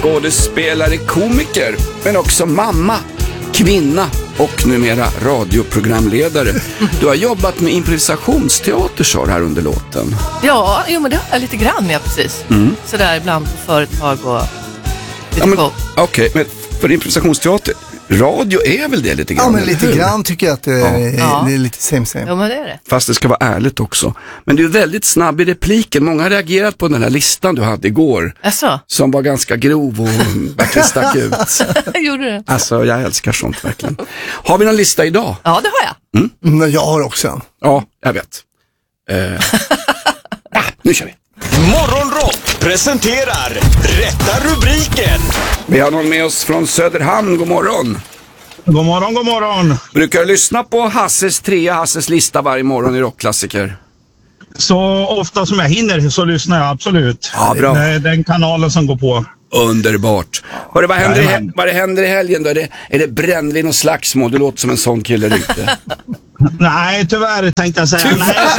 skådespelare, komiker, men också mamma, kvinna och numera radioprogramledare. Du har jobbat med improvisationsteater, så här under låten. Ja, men det har jag lite grann med precis. Sådär ibland på företag och lite Okej, men för improvisationsteater, radio är väl det lite grann? Ja, men lite grann tycker jag att det är lite same. Ja, men det är det. Fast det ska vara ärligt också. Men du är väldigt snabb i repliken. Många har reagerat på den här listan du hade igår. Asså? Som var ganska grov och verkligen stack ut. Gjorde det? Alltså, jag älskar sånt verkligen. Har vi någon lista idag? Ja, det har jag. Men jag har också en. Ja, jag vet. Nu kör vi. Morgonrock presenterar Rätta rubriken. Vi har någon med oss från Söderhamn. God morgon. God morgon, god morgon. Brukar du lyssna på Hasses lista varje morgon i rockklassiker? Så ofta som jag hinner så lyssnar jag absolut. Ja, bra. Det är den kanalen som går på. Underbart. Hörru, vad händer i helgen då? Är det brännvin och slagsmål? Du låter som en sån kille ute. Nej, tyvärr tänkte jag säga.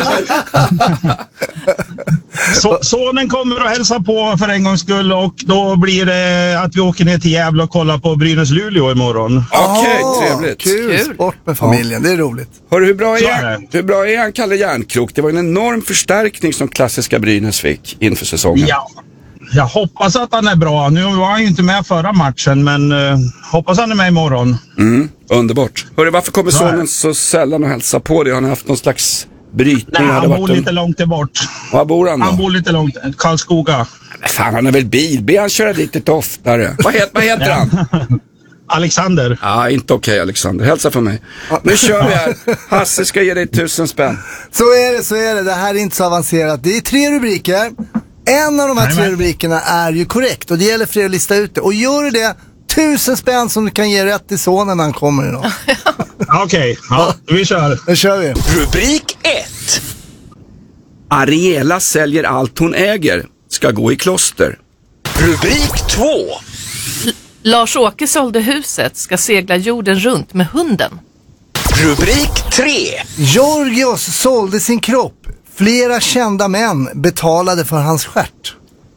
Sonen kommer att hälsa på för en gångs skull och då blir det att vi åker ner till Gävle och kollar på Brynäs-Luleå imorgon. Okej, trevligt. Kul. Sport med familjen, det är roligt. Hörru, hur bra är han Kalle Järnkrok? Det var en enorm förstärkning som klassiska Brynäs fick inför säsongen. Ja, jag hoppas att han är bra. Nu var han ju inte med förra matchen, men hoppas han är med imorgon. Underbart. Hörru, varför kommer sonen så sällan att hälsa på dig? Har ni haft någon slags brytning? Nej, han bor lite långt bort. Var bor han då? Han bor lite långt, Karlskoga. Men fan, han har väl bil? Be han köra dit lite oftare. Vad heter han? Alexander. Ja, inte okej, Alexander. Hälsa för mig. Nu kör vi här. Hasse ska ge dig 1000 spänn. Så är det. Det här är inte så avancerat. Det är 3 rubriker. En av de här 3 rubrikerna är ju korrekt. Och det gäller för er att lista ut det. Och gör du det, 1000 spänn som du kan ge rätt till sonen när han kommer idag. Okej, vi kör. Då kör vi. Rubrik 1. Ariela säljer allt hon äger. Ska gå i kloster. Rubrik 2. Lars-Åke sålde huset, ska segla jorden runt med hunden. Rubrik 3. Georgios sålde sin kropp. Flera kända män betalade för hans stjärt.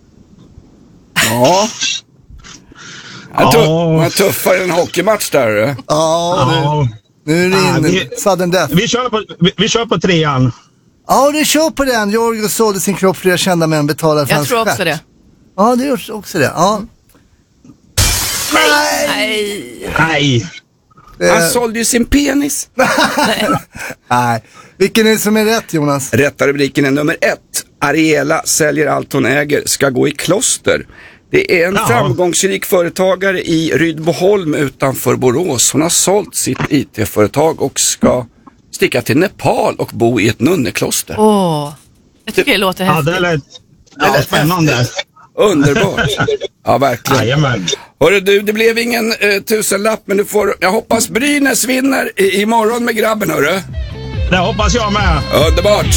Ja. Man tuffar en hockeymatch där. Ja, nu är det in. Sudden death. Vi kör på 3:an. Ja, du kör på den. Georgios sålde sin kropp. Flera kända män betalade för hans stjärt. Jag tror också det. Ja, det gör också det. Ja. Nej. Han sålde ju sin penis. Nej. Vilken är det som är rätt, Jonas? Rätta rubriken är nummer 1. Ariela säljer allt hon äger. Ska gå i kloster. Det är en framgångsrik företagare i Rydboholm utanför Borås. Hon har sålt sitt IT-företag och ska sticka till Nepal och bo i ett nunnekloster. Jag tycker det låter häftigt. Det lät spännande. Underbart. Ja, verkligen. Jajamän. Hörru du, det blev ingen 1000-lapp, men du får, jag hoppas Brynäs vinner imorgon med grabben, hörru. Det hoppas jag med. Underbart.